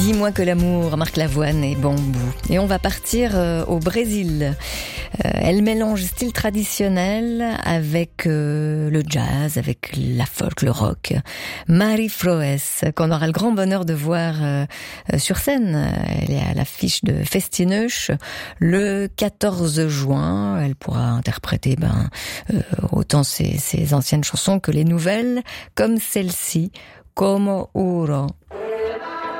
Dis-moi que l'amour, Marc Lavoine et Bambou. Et on va partir au Brésil. Elle mélange style traditionnel avec le jazz, avec la folk, le rock. Mari Froes, qu'on aura le grand bonheur de voir sur scène. Elle est à l'affiche de Festineuch le 14 juin. Elle pourra interpréter autant ses anciennes chansons que les nouvelles, comme celle-ci, Como Uro.